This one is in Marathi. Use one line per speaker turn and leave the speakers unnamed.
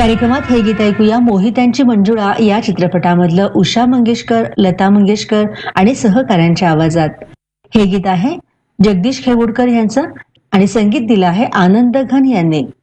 कार्यक्रमात हे गीत ऐकूया मोहित्यांची मंजुळा या चित्रपटामधलं उषा मंगेशकर, लता मंगेशकर आणि सहकाऱ्यांच्या आवाजात. हे गीत आहे जगदीश खेवुडकर यांचं आणि संगीत दिलं आहे आनंद घन यांनी.